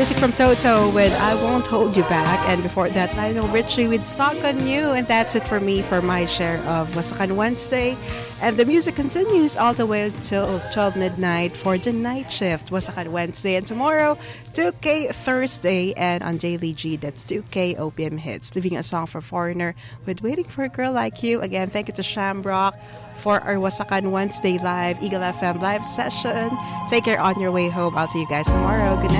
Music from Toto with I Won't Hold You Back. And before that, Lionel Richie with Stuck on You. And that's it for me for my share of Wasakan Wednesday. And the music continues all the way until 12 midnight for the night shift, Wasakan Wednesday. And tomorrow, 2K Thursday. And on Daily G, that's 2K OPM Hits. Leaving a song for Foreigner with Waiting for a Girl Like You. Again, thank you to Shamrock for our Wasakan Wednesday Live, Eagle FM live session. Take care on your way home. I'll see you guys tomorrow. Good night.